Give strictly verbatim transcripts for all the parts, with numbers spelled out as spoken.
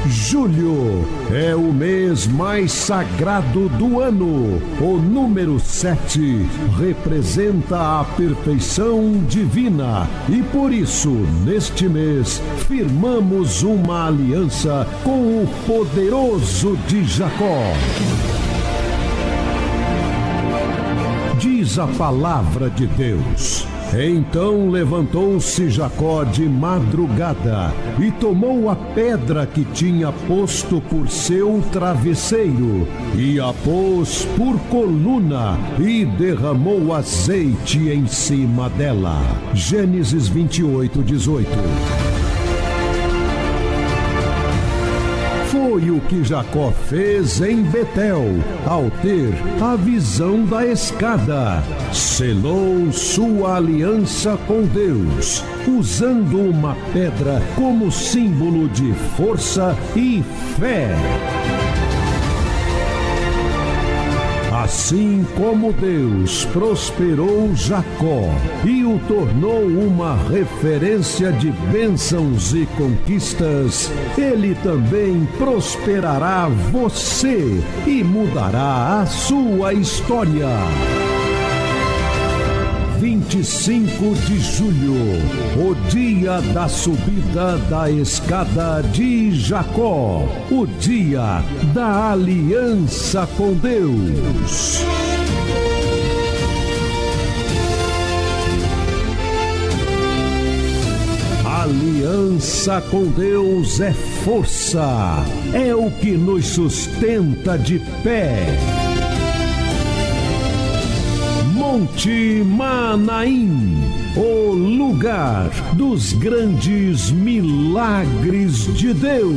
Julho é o mês mais sagrado do ano. O número sete representa a perfeição divina e por isso, neste mês, firmamos uma aliança com o poderoso de Jacó. Diz a palavra de Deus: então levantou-se Jacó de madrugada e tomou a pedra que tinha posto por seu travesseiro e a pôs por coluna e derramou azeite em cima dela. Gênesis vinte e oito, dezoito. Foi o que Jacó fez em Betel, ao ter a visão da escada. Selou sua aliança com Deus, usando uma pedra como símbolo de força e fé. Assim como Deus prosperou Jacó e o tornou uma referência de bênçãos e conquistas, Ele também prosperará você e mudará a sua história. vinte e cinco de julho, o dia da subida da escada de Jacó, o dia da aliança com Deus. Aliança com Deus é força, é o que nos sustenta de pé. Monte Manaim, o lugar dos grandes milagres de Deus.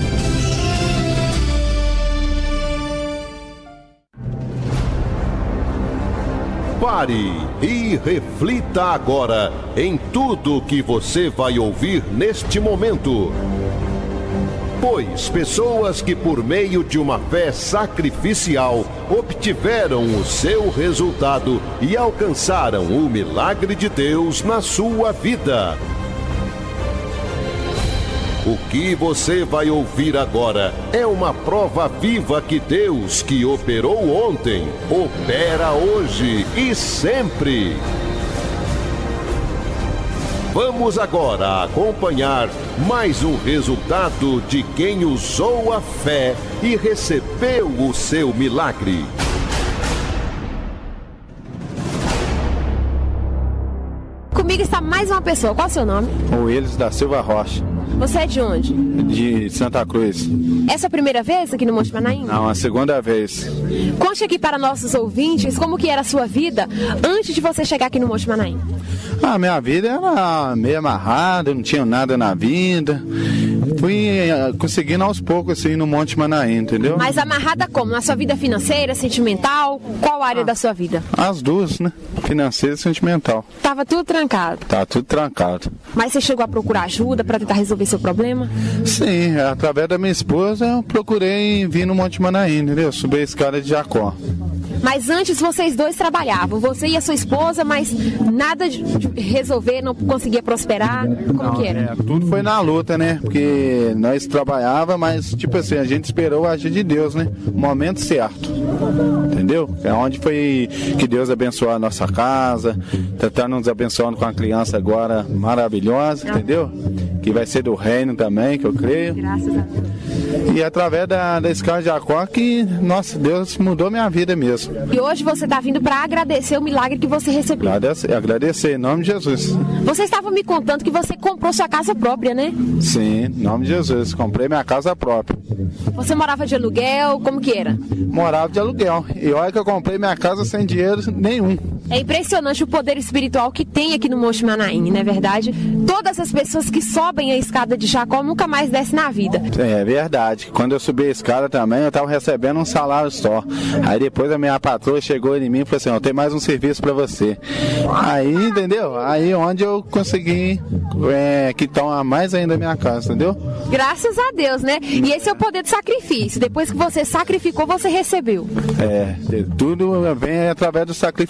Pare e reflita agora em tudo que você vai ouvir neste momento. Pois pessoas que por meio de uma fé sacrificial obtiveram o seu resultado e alcançaram o milagre de Deus na sua vida. O que você vai ouvir agora é uma prova viva que Deus, que operou ontem, opera hoje e sempre. Vamos agora acompanhar mais um resultado de quem usou a fé e recebeu o seu milagre. Comigo está mais uma pessoa. Qual é o seu nome? O Elis da Silva Rocha. Você é de onde? De Santa Cruz. Essa é a primeira vez aqui no Monte Manaim? Não, a segunda vez. Conte aqui para nossos ouvintes como que era a sua vida antes de você chegar aqui no Monte Manaim. A minha vida era meio amarrada, não tinha nada na vida. Fui conseguindo aos poucos assim no Monte Manaim, entendeu? Mas amarrada como? Na sua vida financeira, sentimental? Qual área ah, da sua vida? As duas, né? Financeira e sentimental. Tava tudo trancado? Tá tudo trancado. Mas você chegou a procurar ajuda para tentar resolver seu problema? Sim, através da minha esposa eu procurei vir no Monte Manaim, entendeu? Subir a escada de Jacó. Mas antes vocês dois trabalhavam, você e a sua esposa, mas nada de resolver, não conseguia prosperar, como não, que era? É, tudo foi na luta, né? Porque nós trabalhava, mas tipo assim, a gente esperou a ajuda de Deus, né? O momento certo, entendeu? É onde foi que Deus abençoou a nossa casa, tá nos abençoando com a criança agora maravilhosa, ah. entendeu? Que vai ser do reino também, que eu creio. Graças a Deus. E através da, da escada de Jacó que, nossa, Deus mudou minha vida mesmo. E hoje você está vindo para agradecer o milagre que você recebeu. Agradecer, agradecer, em nome de Jesus. Você estava me contando que você comprou sua casa própria, né? Sim, em nome de Jesus, comprei minha casa própria. Você morava de aluguel, como que era? Morava de aluguel, e olha que eu comprei minha casa sem dinheiro nenhum. É impressionante o poder espiritual que tem aqui no Monte Manaim, não é verdade? Todas as pessoas que sobem a escada de Jacó nunca mais descem na vida. É verdade. Quando eu subi a escada também, eu estava recebendo um salário só. Aí depois a minha patroa chegou em mim e falou assim, eu tenho mais um serviço para você. Aí, entendeu? Aí onde eu consegui é, quitar mais ainda a minha casa, entendeu? Graças a Deus, né? E esse é o poder do sacrifício. Depois que você sacrificou, você recebeu. É, tudo vem através do sacrifício mesmo.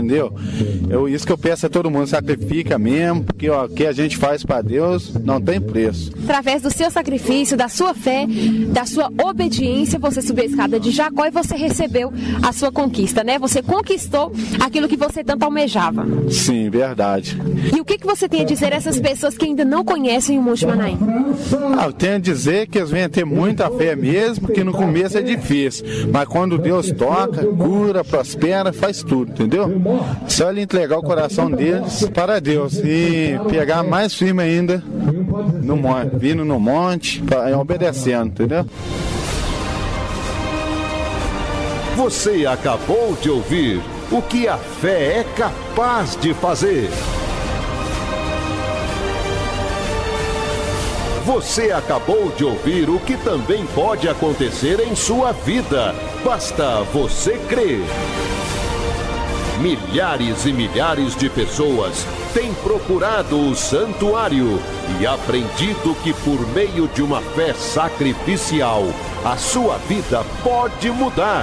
entendeu? Eu, isso que eu peço a todo mundo, sacrifica mesmo, porque ó, o que a gente faz para Deus não tem preço. Através do seu sacrifício, da sua fé, da sua obediência, você subiu a escada de Jacó e você recebeu a sua conquista, né? Você conquistou aquilo que você tanto almejava. Sim, verdade. E o que, que você tem a dizer a essas pessoas que ainda não conhecem o Monte Manaim? Ah, eu tenho a dizer que eles vêm ter muita fé mesmo, que no começo é difícil, mas quando Deus toca, cura, prospera, faz tudo, entendeu? Só ele entregar o coração deles para Deus e pegar mais firme ainda no monte, vindo no monte, obedecendo, entendeu? Você acabou de ouvir o que a fé é capaz de fazer. Você acabou de ouvir o que também pode acontecer em sua vida. Basta você crer. Milhares e milhares de pessoas têm procurado o santuário e aprendido que por meio de uma fé sacrificial, a sua vida pode mudar.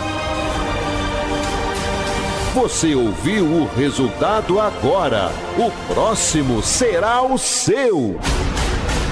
Você ouviu o resultado agora. O próximo será o seu.